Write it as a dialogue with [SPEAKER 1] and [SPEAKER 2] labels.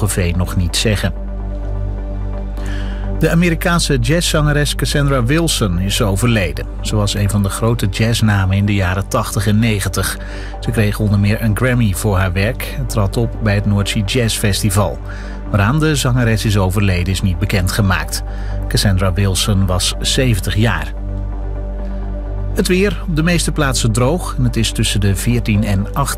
[SPEAKER 1] Hogeveen nog niet zeggen. De Amerikaanse jazzzangeres Cassandra Wilson is overleden. Ze was een van de grote jazznamen in de jaren 80 en 90. Ze kreeg onder meer een Grammy voor haar werk en trad op bij het Noordzee Jazz Festival. Waaraan de zangeres is overleden is niet bekendgemaakt. Cassandra Wilson was 70 jaar. Het weer op de meeste plaatsen droog en het is tussen de 14 en 18